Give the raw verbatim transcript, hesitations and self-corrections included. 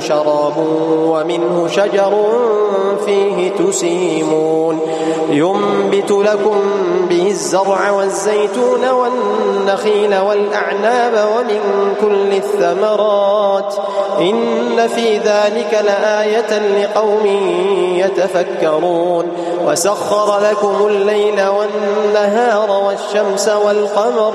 شراب ومنه شجر فيه تسيمون ينبت لكم به الزرع والزيتون والنخيل والأعناب ومن كل الثمرات إن في ذلك لآية لقوم يتفكرون وسخر لكم الليل والنهار والشمس والقمر